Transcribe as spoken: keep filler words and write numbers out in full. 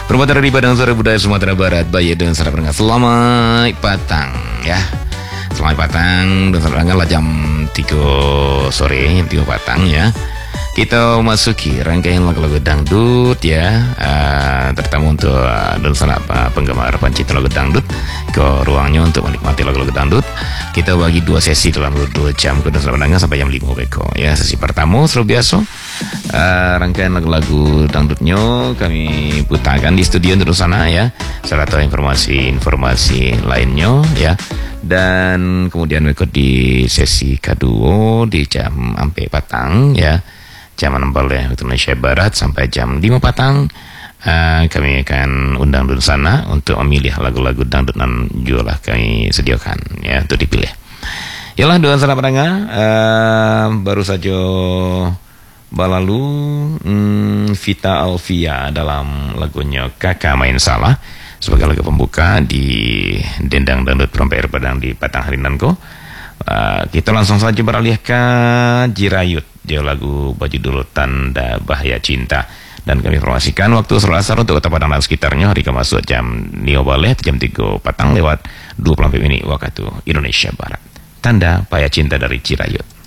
Perbuatan dari Padang Sore Budaya Sumatera Barat, Bayi dan Sarap Rengas. Selamat patang ya. Selamat patang dan Sarap Rengas lah jam tiga sore, jam tiga patang ya. Kita masuki rangkaian lagu-lagu dangdut ya, uh, terutama untuk uh, dan sangat uh, penggemar pencinta lagu dangdut ke ruangnya untuk menikmati lagu-lagu dangdut. Kita bagi dua sesi dalam dua jam ke dan sampai jam lima beko ya. Sesi pertama selalu biasa uh, rangkaian lagu-lagu dangdutnya kami putarkan di studio untuk sana ya, serta informasi-informasi lainnya ya. Dan kemudian berikut di sesi kedua di jam sampai patang ya, jam enam belas waktu Indonesia Barat sampai jam lima patang. uh, kami akan undang dulu sana untuk memilih lagu-lagu dangdut dan jualah kami sediakan ya untuk dipilih. Yalah doa salam pendengar, uh, baru saja balalu hmm, Vita Alvia dalam lagunya Kakak Main Salah sebagai lagu pembuka di Dendang Dangdut Perempuan Padang di Patang Harinanko. Uh, kita langsung saja beralih ke Jirayut, dia lagu Baju Dulu Tanda Bahaya Cinta. Dan kami informasikan waktu Selasa untuk Kota Padang dan sekitarnya hari ke masuk jam lima balik jam tiga patang lewat dua puluh menit waktu Indonesia Barat. Tanda Bahaya Cinta dari Jirayut.